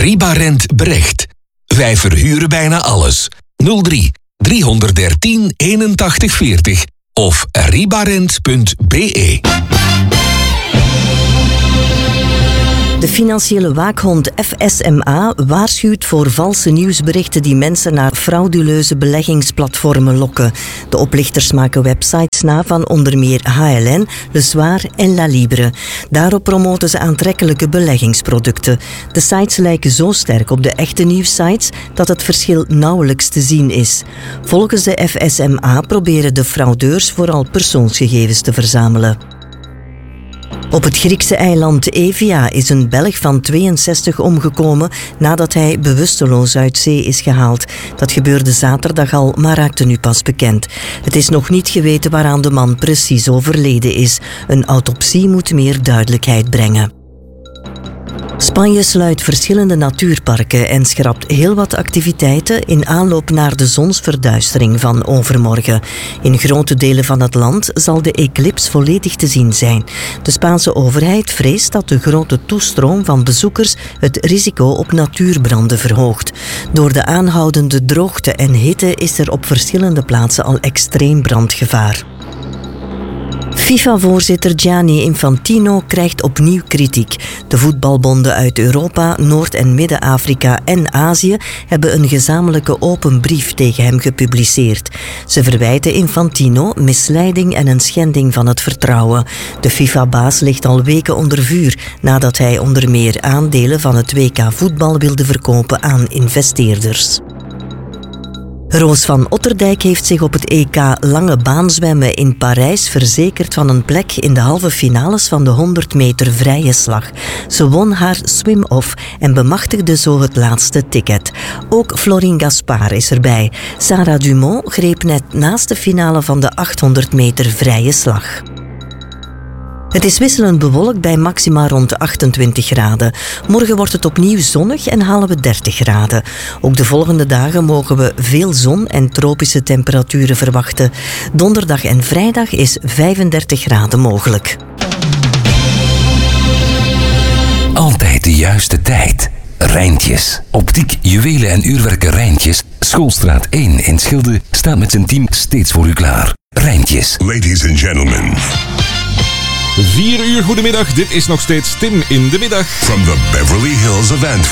Ribarent Brecht. Wij verhuren bijna alles. 03 313 81 40 of ribarent.be. De financiële waakhond FSMA waarschuwt voor valse nieuwsberichten die mensen naar frauduleuze beleggingsplatformen lokken. De oplichters maken websites na van onder meer HLN, Le Soir en La Libre. Daarop promoten ze aantrekkelijke beleggingsproducten. De sites lijken zo sterk op de echte nieuwssites dat het verschil nauwelijks te zien is. Volgens de FSMA proberen de fraudeurs vooral persoonsgegevens te verzamelen. Op het Griekse eiland Evia is een Belg van 62 omgekomen nadat hij bewusteloos uit zee is gehaald. Dat gebeurde zaterdag al, maar raakte nu pas bekend. Het is nog niet geweten waaraan de man precies overleden is. Een autopsie moet meer duidelijkheid brengen. Spanje sluit verschillende natuurparken en schrapt heel wat activiteiten in aanloop naar de zonsverduistering van overmorgen. In grote delen van het land zal de eclips volledig te zien zijn. De Spaanse overheid vreest dat de grote toestroom van bezoekers het risico op natuurbranden verhoogt. Door de aanhoudende droogte en hitte is er op verschillende plaatsen al extreem brandgevaar. FIFA-voorzitter Gianni Infantino krijgt opnieuw kritiek. De voetbalbonden uit Europa, Noord- en Midden-Afrika en Azië hebben een gezamenlijke open brief tegen hem gepubliceerd. Ze verwijten Infantino misleiding en een schending van het vertrouwen. De FIFA-baas ligt al weken onder vuur nadat hij onder meer aandelen van het WK voetbal wilde verkopen aan investeerders. Roos van Otterdijk heeft zich op het EK lange baanzwemmen in Parijs verzekerd van een plek in de halve finales van de 100 meter vrije slag. Ze won haar swim-off en bemachtigde zo het laatste ticket. Ook Florine Gaspard is erbij. Sarah Dumont greep net naast de finale van de 800 meter vrije slag. Het is wisselend bewolkt bij maxima rond 28 graden. Morgen wordt het opnieuw zonnig en halen we 30 graden. Ook de volgende dagen mogen we veel zon en tropische temperaturen verwachten. Donderdag en vrijdag is 35 graden mogelijk. Altijd de juiste tijd. Rijntjes. Optiek, juwelen en uurwerken Rijntjes. Schoolstraat 1 in Schilde staat met zijn team steeds voor u klaar. Rijntjes. Ladies and gentlemen. 4 uur, goedemiddag. Dit is nog steeds Tim in de middag. From the Beverly Hills of Antwerp.